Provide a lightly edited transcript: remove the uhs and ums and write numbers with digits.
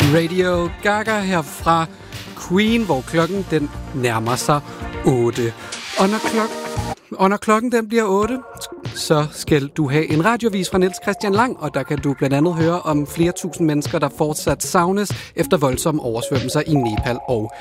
Radio Gaga her fra Queen, hvor klokken den nærmer sig 8. Og når klokken den bliver 8, så skal du have en radiovis fra Niels Christian Lang, og der kan du blandt andet høre om flere tusind mennesker, der fortsat savnes efter voldsomme oversvømmelser i Nepal og